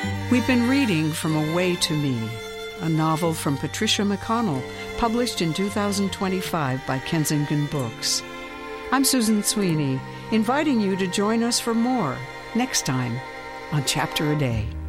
We've been reading from A Way to Me, a novel from Patricia McConnell, published in 2025 by Kensington Books. I'm Susan Sweeney, inviting you to join us for more next time on Chapter a Day.